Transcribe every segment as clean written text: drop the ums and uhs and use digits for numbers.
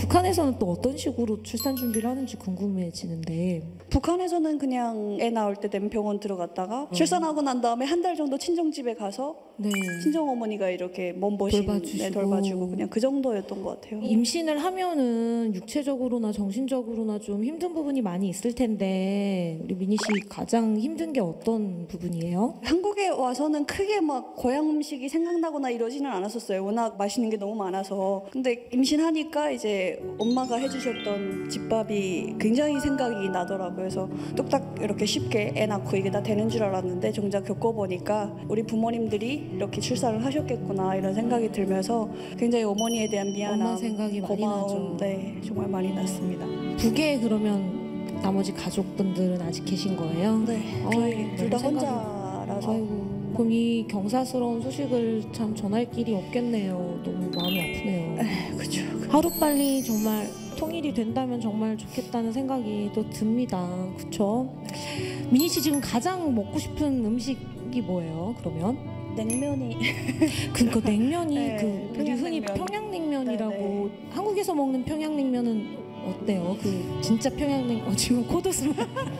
북한에서는 또 어떤 식으로 출산 준비를 하는지 궁금해지는데. 북한에서는 그냥 애 낳을 때 되면 병원 들어갔다가 출산하고 난 다음에 한 달 정도 친정집에 가서 네. 친정 어머니가 이렇게 몸보신 돌봐주고 그냥 그 정도였던 것 같아요. 임신을 하면은 육체적으로나 정신적으로나 좀 힘든 부분이 많이 있을 텐데 우리 미니 씨 가장 힘든 게 어떤 부분이에요? 한국에 와서는 크게 막 고향 음식이 생각나거나 이러지는 않았었어요. 워낙 맛있는 게 너무 많아서. 근데 임신하니까 이제 엄마가 해주셨던 집밥이 굉장히 생각이 나더라고요. 그래서 뚝딱 이렇게 쉽게 애 낳고 이게 다 되는 줄 알았는데 정작 겪어보니까 우리 부모님들이 이렇게 출산을 하셨겠구나 이런 생각이 들면서 굉장히 어머니에 대한 미안함, 엄마 생각이 많이 고마움, 나죠. 네, 정말 많이 났습니다. 북에 그러면 나머지 가족분들은 아직 계신 거예요? 네, 저희 둘 다 혼자라서. 아이고, 그럼 이 경사스러운 소식을 참 전할 길이 없겠네요. 너무 마음이 아프네요. 그렇죠. 하루빨리 정말 통일이 된다면 정말 좋겠다는 생각이 또 듭니다. 그렇죠? 미니 씨 지금 가장 먹고 싶은 음식이 뭐예요? 그러면? 냉면이. 그러니까 냉면이 네, 그 우리 흔히 평양냉면. 평양냉면이라고 네, 한국에서 먹는 평양냉면은 어때요? 그 진짜 평양냉면 지금 코드스만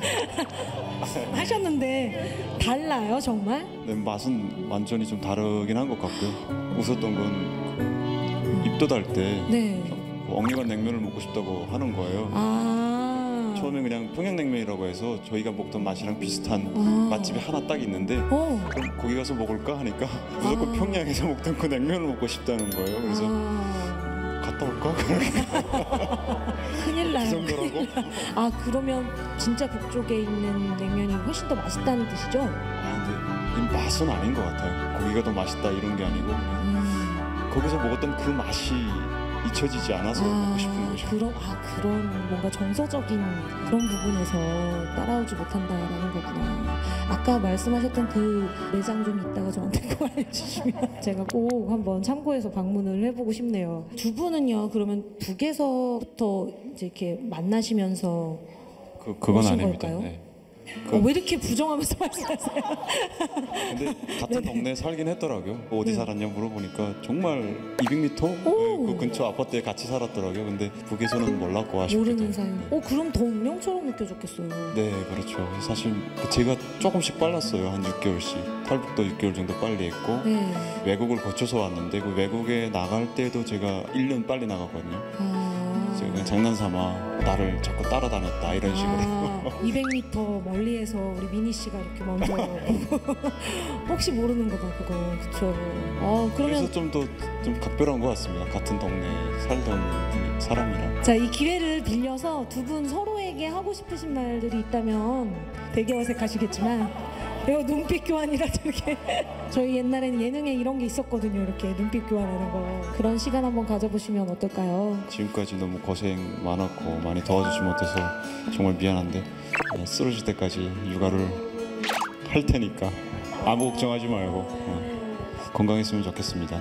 하셨는데 달라요 정말? 네, 맛은 완전히 좀 다르긴 한 것 같고요. 웃었던 건 입도 달 때 네. 엉뚱한 냉면을 먹고 싶다고 하는 거예요. 아. 처음에 그냥 평양냉면이라고 해서 저희가 먹던 맛이랑 비슷한 맛집이 하나 딱 있는데 그럼 거기 가서 먹을까 하니까 무조건 평양에서 먹던 그 냉면을 먹고 싶다는 거예요. 그래서 갔다 올까? 큰일 나요. 그 정도라고? 아 그러면 진짜 북쪽에 있는 냉면이 훨씬 더 맛있다는 뜻이죠? 아 근데 이 맛은 아닌 것 같아요. 거기가 더 맛있다 이런 게 아니고 그냥 거기서 먹었던 그 맛이 잊혀지지 않아서 먹고 싶은 거죠. 그런 뭔가 정서적인 그런 부분에서 따라오지 못한다라는 거구나. 아까 말씀하셨던 그 매장 좀 이따가 저한테 꼭 알려주시면 제가 꼭 한번 참고해서 방문을 해보고 싶네요. 두 분은요 그러면 북에서부터 이제 이렇게 만나시면서 그건 오신 아닙니다. 걸까요? 네. 왜 이렇게 부정하면서 말씀하세요? 근데 같은 동네에 살긴 했더라고요. 어디 네. 살았냐 물어보니까 정말 200m 그 근처 아파트에 같이 살았더라고요. 근데 북에서는 몰랐고 아쉽게도. 모르는 사이. 그럼 더 운명처럼 느껴졌겠어요. 네, 그렇죠. 사실 제가 조금씩 빨랐어요. 한 6개월씩. 탈북도 6개월 정도 빨리 했고 네. 외국을 거쳐서 왔는데 그 외국에 나갈 때도 제가 1년 빨리 나갔거든요. 제가 그냥 장난삼아 나를 자꾸 따라다녔다 이런 식으로. 200m 멀리에서 우리 미니 씨가 이렇게 먼저 혹시 모르는 거다 그거. 그쵸. 그러면 그래서 좀 더 좀 각별한 것 같습니다. 같은 동네에 살던 사람이랑. 자, 이 기회를 빌려서 두 분 서로에게 하고 싶으신 말들이 있다면 되게 어색하시겠지만 이거 눈빛 교환이라도 이렇게 저희 옛날에는 예능에 이런 게 있었거든요. 이렇게 눈빛 교환하는 거. 그런 시간 한번 가져보시면 어떨까요? 지금까지 너무 고생 많았고 많이 도와주지 못해서 정말 미안한데 쓰러질 때까지 육아를 할 테니까 아무 걱정하지 말고 건강했으면 좋겠습니다.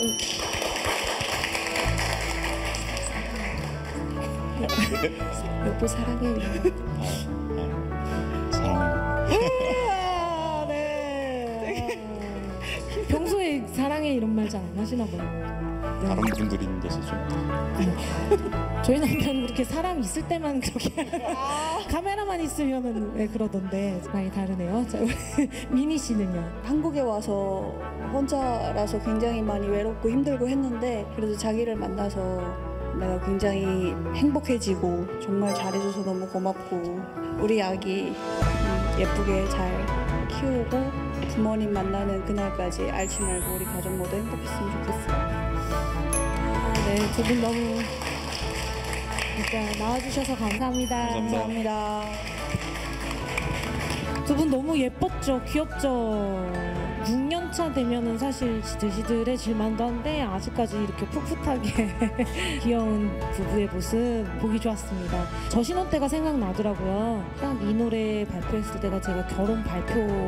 여보 사랑해요. 사랑해요. 네. 평소에 사랑해 이런 말 잘 안 하시나 봐요. 다른 분들이 있는 데서 좀 저희 남편은 그렇게 사람 있을 때만 그렇게 카메라만 있으면은 왜 그러던데 많이 다르네요. 자, 미니 씨는요? 한국에 와서 혼자라서 굉장히 많이 외롭고 힘들고 했는데 그래도 자기를 만나서 내가 굉장히 행복해지고 정말 잘해줘서 너무 고맙고 우리 아기 예쁘게 잘 키우고 부모님 만나는 그날까지 앓지 말고 우리 가족 모두 행복했으면 좋겠어요. 네, 두 분 너무 진짜 나와주셔서 감사합니다. 감사합니다. 두 분 너무 예뻤죠? 귀엽죠? 6년차 되면은 사실 시들시들해질 만도 한데 아직까지 이렇게 풋풋하게 귀여운 부부의 모습 보기 좋았습니다. 저 신혼 때가 생각나더라고요. 딱 이 노래 발표했을 때가 제가 결혼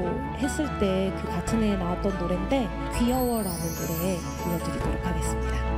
발표했을 때 그 같은 해에 나왔던 노래인데 귀여워라는 노래 들려드리도록 하겠습니다.